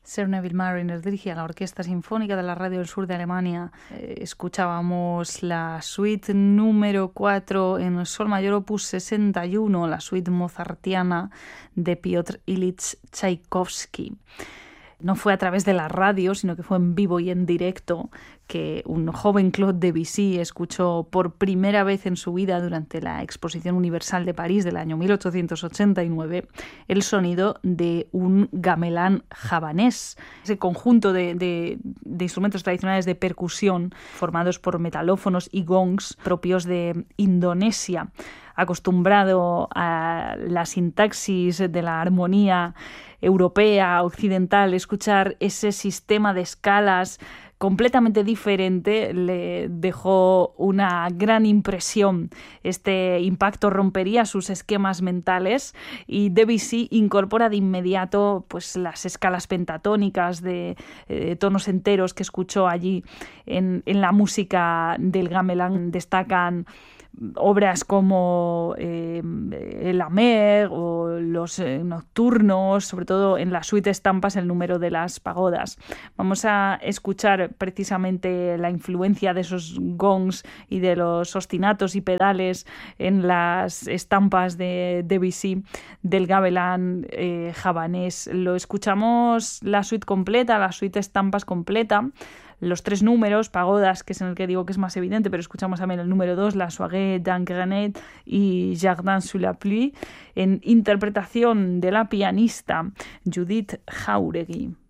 Sir Neville Marriner dirigía la Orquesta Sinfónica de la Radio del Sur de Alemania. Escuchábamos la suite número 4 en sol mayor opus 61, la suite mozartiana de Piotr Ilich Tchaikovsky. No fue a través de la radio, sino que fue en vivo y en directo que un joven Claude Debussy escuchó por primera vez en su vida durante la Exposición Universal de París del año 1889 el sonido de un gamelán javanés, ese conjunto de instrumentos tradicionales de percusión formados por metalófonos y gongs propios de Indonesia. Acostumbrado a la sintaxis de la armonía europea, occidental, escuchar ese sistema de escalas completamente diferente le dejó una gran impresión. Este impacto rompería sus esquemas mentales y Debussy incorpora de inmediato pues, las escalas pentatónicas de tonos enteros que escuchó allí en la música del gamelán. Destacan obras como La Mer o los nocturnos, sobre todo en la suite estampas El número de las pagodas. Vamos a escuchar precisamente la influencia de esos gongs y de los ostinatos y pedales en las estampas de Debussy del gamelán javanés. Lo escuchamos la suite completa, la suite estampas completa, los 3 números, pagodas, que es en el que digo que es más evidente, pero escuchamos también el número 2, La Soirée d'un Grenade y Jardin sous la pluie, en interpretación de la pianista Judith Jauregui.